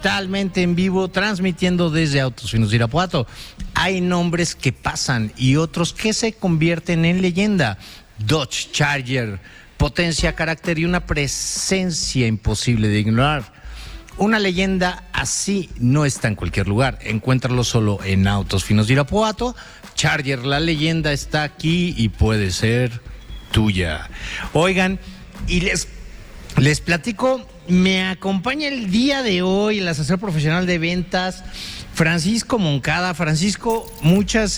Totalmente en vivo, transmitiendo desde Autos Finos de Irapuato. Hay nombres que pasan y otros que se convierten en leyenda. Dodge Charger, potencia, carácter y una presencia imposible de ignorar. Una leyenda así no está en cualquier lugar. Encuéntralo solo en Autos Finos de Irapuato. Charger, la leyenda está aquí y puede ser tuya. Oigan, y les platico. Me acompaña el día de hoy el asesor profesional de ventas, Francisco Moncada. Francisco, muchas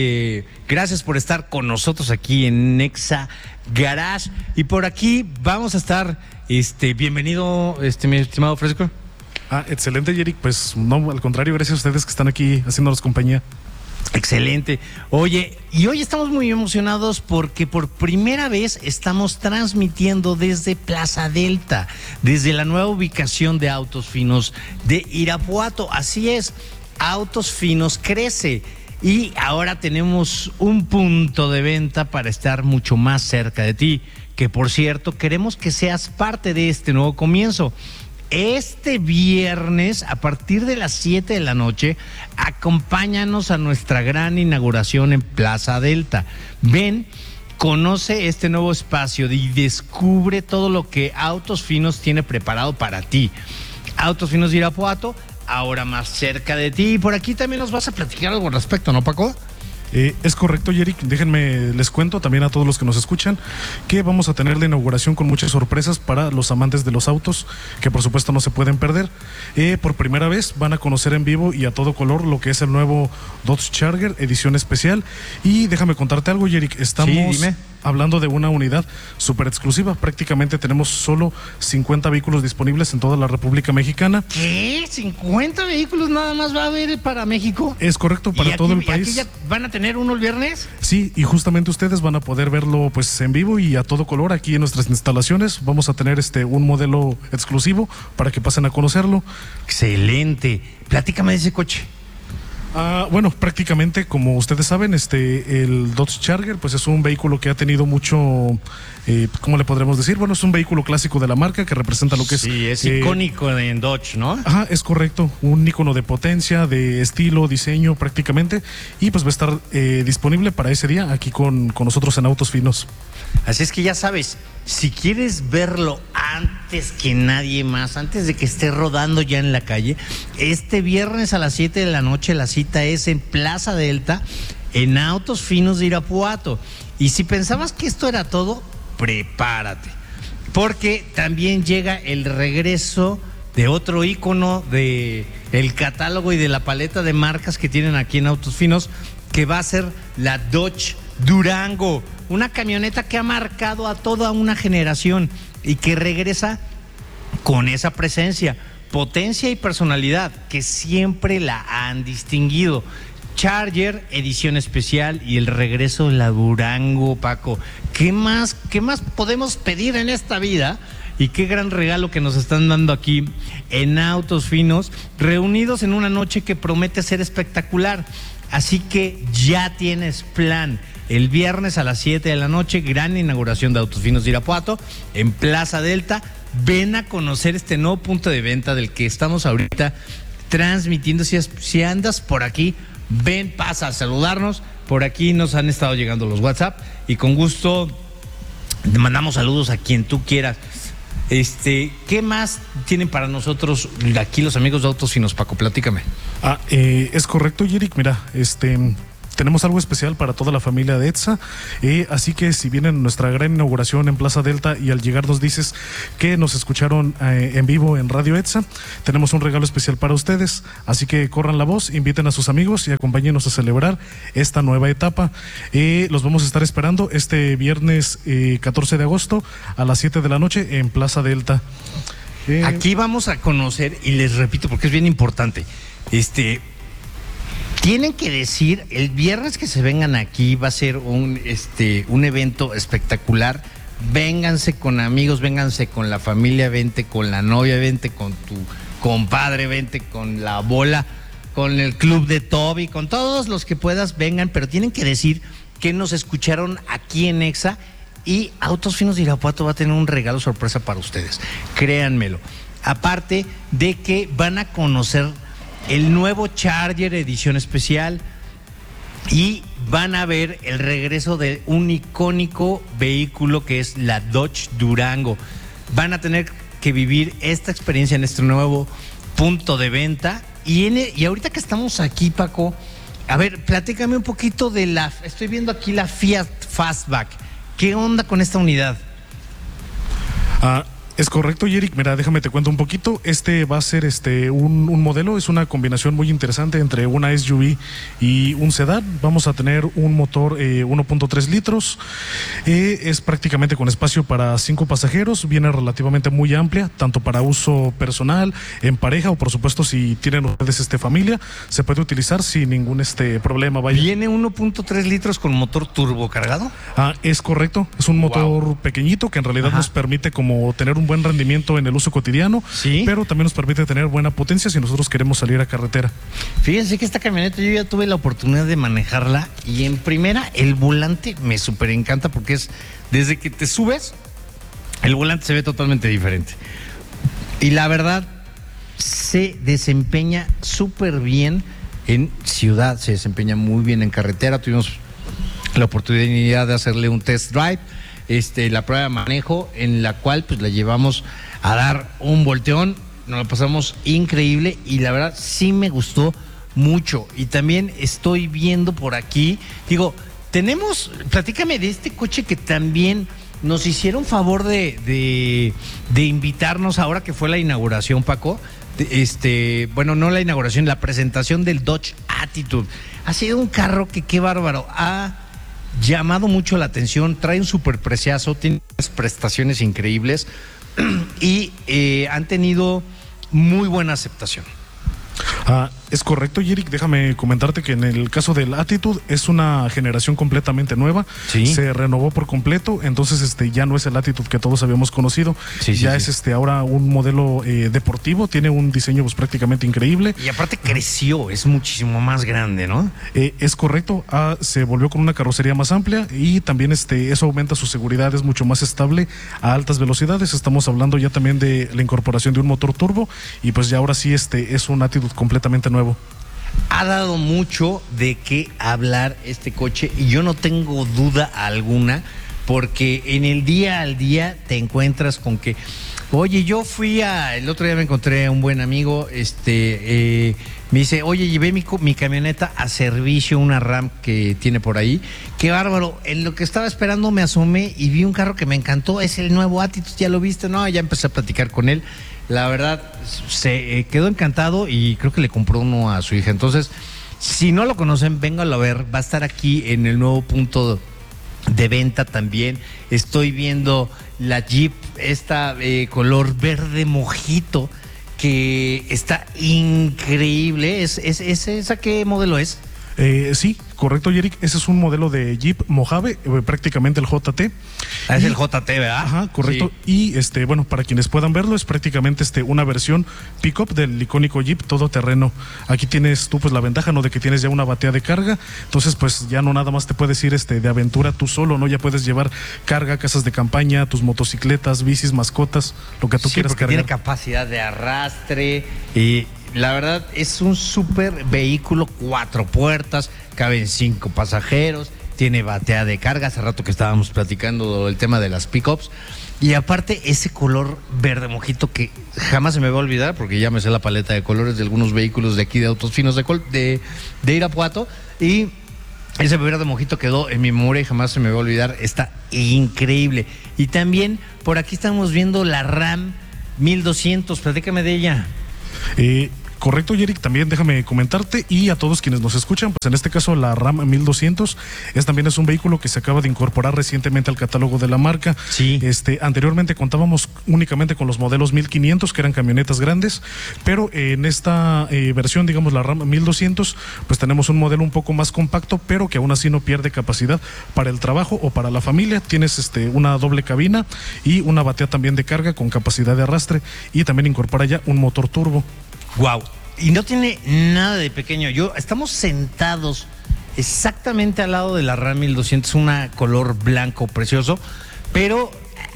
gracias por estar con nosotros aquí en Nexa Garage. Y por aquí vamos a estar, bienvenido, mi estimado Francisco. Excelente, Yerick. Pues no, al contrario, gracias a ustedes que están aquí haciéndonos compañía. Excelente. Oye, y hoy estamos muy emocionados porque por primera vez estamos transmitiendo desde Plaza Delta, desde la nueva ubicación de Autos Finos de Irapuato. Así es, Autos Finos crece y ahora tenemos un punto de venta para estar mucho más cerca de ti, que por cierto queremos que seas parte de este nuevo comienzo. Este viernes, a partir de las 7 de la noche, acompáñanos a nuestra gran inauguración en Plaza Delta. Ven, conoce este nuevo espacio y descubre todo lo que Autos Finos tiene preparado para ti. Autos Finos de Irapuato, ahora más cerca de ti. Y por aquí también nos vas a platicar algo al respecto, ¿no, Paco? Es correcto, Yerick. Déjenme, les cuento también a todos los que nos escuchan que vamos a tener la inauguración con muchas sorpresas para los amantes de los autos, que por supuesto no se pueden perder. Por primera vez van a conocer en vivo y a todo color lo que es el nuevo Dodge Charger edición especial. Y déjame contarte algo, Yerick. Estamos hablando de una unidad súper exclusiva. Prácticamente tenemos solo 50 vehículos disponibles en toda la República Mexicana. ¿Qué? ¿50 vehículos nada más va a haber para México? Es correcto, para todo el país. ¿Aquí ya van a tener uno el viernes? Sí, y justamente ustedes van a poder verlo pues en vivo y a todo color aquí en nuestras instalaciones. Vamos a tener un modelo exclusivo para que pasen a conocerlo. Excelente. Platícame de ese coche. Bueno, prácticamente, como ustedes saben, el Dodge Charger, pues es un vehículo que ha tenido mucho, ¿cómo le podremos decir? Bueno, es un vehículo clásico de la marca que representa lo que es... Sí, es icónico en Dodge, ¿no? Ajá, es correcto, un ícono de potencia, de estilo, diseño, prácticamente, y pues va a estar disponible para ese día aquí con nosotros en Autos Finos. Así es que ya sabes, si quieres verlo antes que nadie más, antes de que esté rodando ya en la calle, este viernes a las 7 de la noche la cita es en Plaza Delta, en Autos Finos de Irapuato. Y si pensabas que esto era todo, prepárate, porque también llega el regreso de otro ícono de el catálogo y de la paleta de marcas que tienen aquí en Autos Finos, que va a ser la Dodge Durango, una camioneta que ha marcado a toda una generación y que regresa con esa presencia, potencia y personalidad que siempre la han distinguido. Charger, edición especial y el regreso de la Durango, Paco. ¿Qué más podemos pedir en esta vida? Y qué gran regalo que nos están dando aquí en Autos Finos, reunidos en una noche que promete ser espectacular. Así que ya tienes plan. El viernes a las 7 de la noche, gran inauguración de Autos Finos de Irapuato en Plaza Delta. Ven a conocer este nuevo punto de venta del que estamos ahorita transmitiendo. Si andas por aquí, ven, pasa a saludarnos. Por aquí nos han estado llegando los WhatsApp y con gusto mandamos saludos a quien tú quieras. ¿Qué más tienen para nosotros aquí los amigos de Autos Finos, Paco? Platícame. Es correcto, Yerick. Mira, tenemos algo especial para toda la familia de ETSA, así que si vienen a nuestra gran inauguración en Plaza Delta y al llegar nos dices que nos escucharon en vivo en Radio ETSA, tenemos un regalo especial para ustedes, así que corran la voz, inviten a sus amigos y acompáñenos a celebrar esta nueva etapa. Los vamos a estar esperando este viernes 14 de agosto a las 7 de la noche en Plaza Delta. Aquí vamos a conocer, y les repito porque es bien importante, tienen que decir, el viernes que se vengan aquí va a ser un evento espectacular. Vénganse con amigos, vénganse con la familia, vente con la novia, vente con tu compadre, vente con la bola, con el club de Toby, con todos los que puedas, vengan, pero tienen que decir que nos escucharon aquí en Exa y Autos Finos de Irapuato va a tener un regalo sorpresa para ustedes. Créanmelo. Aparte de que van a conocer el nuevo Charger edición especial y van a ver el regreso de un icónico vehículo que es la Dodge Durango. Van a tener que vivir esta experiencia en este nuevo punto de venta. Y ahorita que estamos aquí, Paco, a ver, platícame un poquito estoy viendo aquí la Fiat Fastback. ¿Qué onda con esta unidad? Es correcto, Eric. Mira, déjame te cuento un poquito. Este va a ser un modelo, es una combinación muy interesante entre una SUV y un sedán. Vamos a tener un motor 1.3 litros. Es prácticamente con espacio para 5 pasajeros. Viene relativamente muy amplia, tanto para uso personal, en pareja o por supuesto si tienen ustedes familia, se puede utilizar sin ningún problema. Vaya. ¿Viene 1.3 litros con motor turbo cargado? Es correcto. Es un motor pequeñito que en realidad nos permite como tener un buen rendimiento en el uso cotidiano, ¿sí? Pero también nos permite tener buena potencia si nosotros queremos salir a carretera. Fíjense que esta camioneta yo ya tuve la oportunidad de manejarla y en primera el volante me súper encanta porque es desde que te subes el volante se ve totalmente diferente y la verdad se desempeña súper bien en ciudad, se desempeña muy bien en carretera. Tuvimos la oportunidad de hacerle un test drive, la prueba de manejo en la cual pues la llevamos a dar un volteón, nos la pasamos increíble y la verdad sí me gustó mucho. Y también estoy viendo por aquí, platícame de este coche que también nos hicieron favor de invitarnos ahora que fue la inauguración, Paco. Bueno, no la inauguración, la presentación del Dodge Attitude. Ha sido un carro que qué bárbaro, ha llamado mucho la atención, trae un super preciazo, tiene unas prestaciones increíbles y han tenido muy buena aceptación. Es correcto, Eric. Déjame comentarte que en el caso del Attitude es una generación completamente nueva. ¿Sí? Se renovó por completo, entonces ya no es el Attitude que todos habíamos conocido. Ya es ahora un modelo deportivo, tiene un diseño pues prácticamente increíble. Y aparte creció, es muchísimo más grande, ¿no? Es correcto, se volvió con una carrocería más amplia y también eso aumenta su seguridad, es mucho más estable a altas velocidades. Estamos hablando ya también de la incorporación de un motor turbo y pues ya ahora sí es un Attitude completamente nuevo. Ha dado mucho de qué hablar este coche y yo no tengo duda alguna porque en el día al día te encuentras con que, oye, el otro día me encontré a un buen amigo, me dice, oye, llevé mi camioneta a servicio, una Ram que tiene por ahí, qué bárbaro, en lo que estaba esperando me asomé y vi un carro que me encantó, es el nuevo Attitude, ¿ya lo viste? No, ya empecé a platicar con él. La verdad, se quedó encantado y creo que le compró uno a su hija. Entonces, si no lo conocen, vénganlo a ver. Va a estar aquí en el nuevo punto de venta también. Estoy viendo la Jeep, esta color verde mojito, que está increíble. ¿Esa qué modelo es? Sí, correcto, Eric. Ese es un modelo de Jeep Mojave, prácticamente el JT. Es el JT, ¿verdad? Ajá, correcto. Sí. Y bueno, para quienes puedan verlo, es prácticamente una versión pick-up del icónico Jeep todoterreno. Aquí tienes tú pues la ventaja, ¿no?, de que tienes ya una batea de carga. Entonces, pues ya no nada más te puedes ir de aventura tú solo, ¿no? Ya puedes llevar carga, casas de campaña, tus motocicletas, bicis, mascotas, lo que tú quieras cargar. Tiene capacidad de arrastre y la verdad es un súper vehículo, 4 puertas, caben 5 pasajeros, tiene batea de carga, hace rato que estábamos platicando el tema de las pickups, y aparte ese color verde mojito que jamás se me va a olvidar, porque ya me sé la paleta de colores de algunos vehículos de aquí de Autos Finos de Irapuato, y ese verde mojito quedó en mi memoria y jamás se me va a olvidar, está increíble. Y también por aquí estamos viendo la Ram 1200, platícame de ella. Correcto, Eric, también déjame comentarte y a todos quienes nos escuchan, pues en este caso la Ram 1200 también es un vehículo que se acaba de incorporar recientemente al catálogo de la marca. Sí. Anteriormente contábamos únicamente con los modelos 1500, que eran camionetas grandes, pero en esta versión, digamos la Ram 1200, pues tenemos un modelo un poco más compacto, pero que aún así no pierde capacidad para el trabajo o para la familia. Tienes una doble cabina y una batea también de carga con capacidad de arrastre y también incorpora ya un motor turbo. Wow. Y no tiene nada de pequeño. Estamos sentados exactamente al lado de la Ram 1200, una color blanco precioso, pero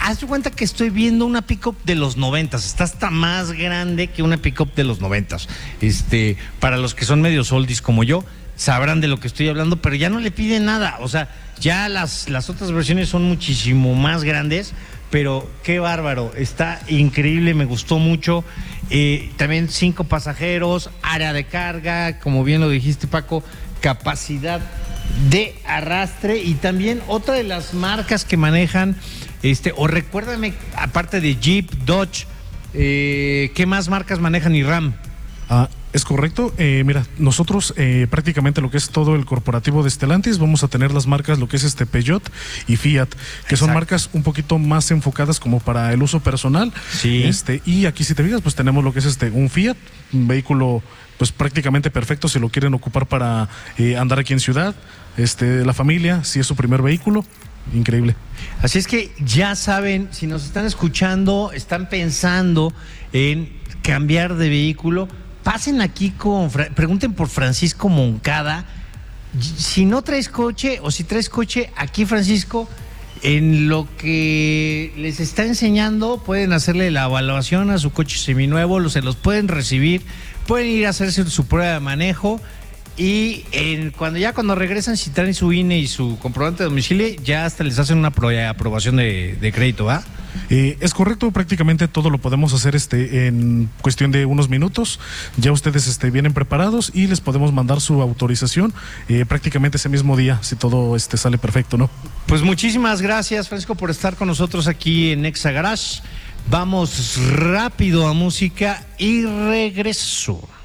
haz de cuenta que estoy viendo una pick-up de los 90s. Está hasta más grande que una pick-up de los 90s. Para los que son medios oldies como yo, sabrán de lo que estoy hablando, pero ya no le piden nada. O sea, ya las otras versiones son muchísimo más grandes, pero qué bárbaro. Está increíble, me gustó mucho. También 5 pasajeros, área de carga, como bien lo dijiste, Paco, capacidad de arrastre, y también otra de las marcas que manejan, o recuérdame, aparte de Jeep, Dodge, ¿qué más marcas manejan y Ram? Es correcto. Mira, nosotros prácticamente lo que es todo el corporativo de Stellantis vamos a tener las marcas, lo que es Peugeot y Fiat, que son marcas un poquito más enfocadas como para el uso personal. Sí. Y aquí, si te fijas, pues tenemos lo que es un Fiat, un vehículo pues prácticamente perfecto si lo quieren ocupar para andar aquí en ciudad. La familia, si es su primer vehículo, increíble. Así es que ya saben, si nos están escuchando, están pensando en cambiar de vehículo, pasen aquí pregunten por Francisco Moncada. Si no traes coche o si traes coche, aquí Francisco, en lo que les está enseñando, pueden hacerle la evaluación a su coche seminuevo, se los pueden recibir, pueden ir a hacerse su prueba de manejo, y cuando regresan, si traen su INE y su comprobante de domicilio, ya hasta les hacen una aprobación de crédito, ¿va? Es correcto, prácticamente todo lo podemos hacer en cuestión de unos minutos. Ya ustedes vienen preparados y les podemos mandar su autorización prácticamente ese mismo día, si todo sale perfecto, ¿no? Pues muchísimas gracias, Francisco, por estar con nosotros aquí en Exa Garage. Vamos rápido a música y regreso.